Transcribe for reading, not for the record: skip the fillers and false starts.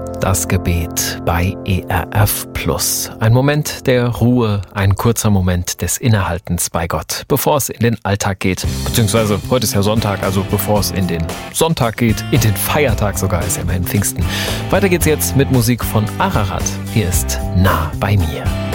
Das Gebet bei ERF Plus. Ein Moment der Ruhe, ein kurzer Moment des Innehaltens bei Gott, bevor es in den Alltag geht. Beziehungsweise, heute ist ja Sonntag, also bevor es in den Sonntag geht, in den Feiertag sogar, ist ja immerhin Pfingsten. Weiter geht's jetzt mit Musik von Ararat. Hier ist Nah bei mir.